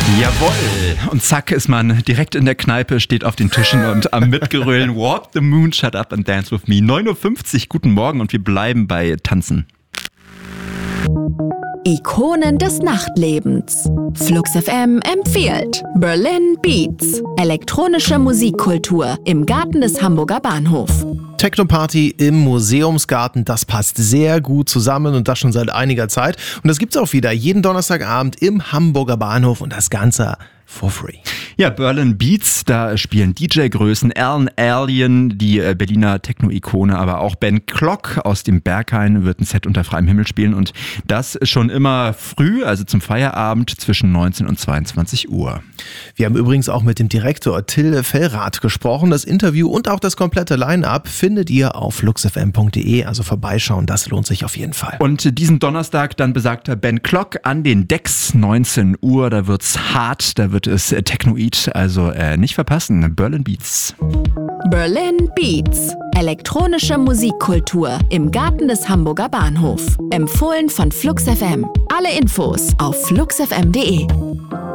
Jawohl! Und zack ist man direkt in der Kneipe, steht auf den Tischen und am Mitgerölen Walk the Moon, Shut Up and Dance with Me. 9.50 Uhr, guten Morgen und wir bleiben bei Tanzen. Ikonen des Nachtlebens. Flux FM empfiehlt Berlin Beats. Elektronische Musikkultur im Garten des Hamburger Bahnhof. Techno-Party im Museumsgarten, das passt sehr gut zusammen und das schon seit einiger Zeit. Und das gibt's auch wieder jeden Donnerstagabend im Hamburger Bahnhof und das Ganze for free. Ja, Berlin Beats, da spielen DJ-Größen, Alan Alien, die Berliner Techno-Ikone, aber auch Ben Klock aus dem Berghain wird ein Set unter freiem Himmel spielen und das schon immer früh, also zum Feierabend zwischen 19 und 22 Uhr. Wir haben übrigens auch mit dem Direktor Till Fellrath gesprochen. Das Interview und auch das komplette Line-Up findet ihr auf fluxfm.de, also vorbeischauen, das lohnt sich auf jeden Fall. Und diesen Donnerstag dann besagter Ben Klock an den Decks, 19 Uhr, da wird's hart, da wird es Technoid, also nicht verpassen, Berlin Beats. Berlin Beats. Elektronische Musikkultur im Garten des Hamburger Bahnhof. Empfohlen von Flux FM. Alle Infos auf fluxfm.de.